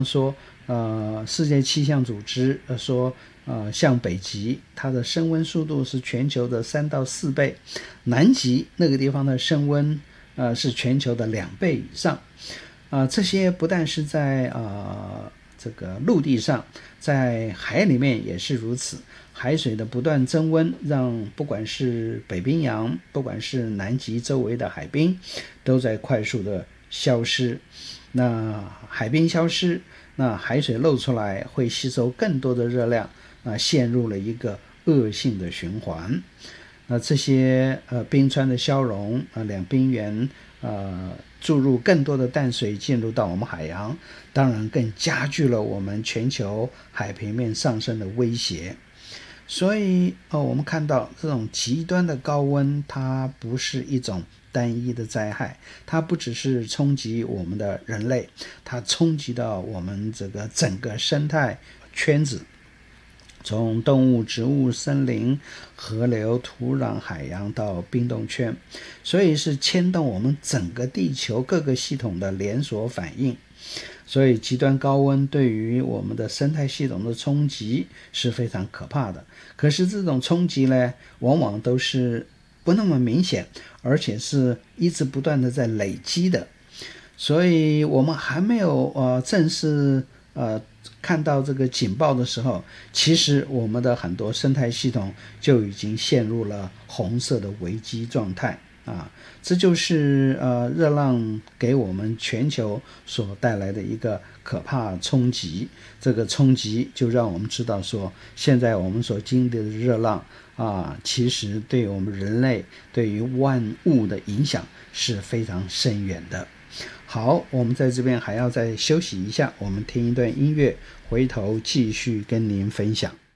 说世界气象组织说像北极它的升温速度是全球的3到4倍，南极那个地方的升温是全球的2倍以上。这些不但是在这个陆地上，在海里面也是如此。海水的不断增温，让不管是北冰洋，不管是南极周围的海冰，都在快速的消失。那海冰消失，那海水漏出来会吸收更多的热量，陷入了一个恶性的循环。那这些冰川的消融，两冰原注入更多的淡水进入到我们海洋，当然更加剧了我们全球海平面上升的威胁。所以我们看到这种极端的高温，它不是一种单一的灾害，它不只是冲击我们的人类，它冲击到我们这个整个生态圈子，从动物、植物、森林、河流、土壤、海洋到冰冻圈，所以是牵动我们整个地球各个系统的连锁反应。所以极端高温对于我们的生态系统的冲击是非常可怕的。可是这种冲击呢，往往都是不那么明显，而且是一直不断的在累积的。所以我们还没有正式看到这个警报的时候，其实我们的很多生态系统就已经陷入了红色的危机状态。这就是热浪给我们全球所带来的一个可怕冲击。这个冲击就让我们知道说，现在我们所经历的热浪其实对我们人类，对于万物的影响是非常深远的。好，我们在这边还要再休息一下，我们听一段音乐，回头继续跟您分享。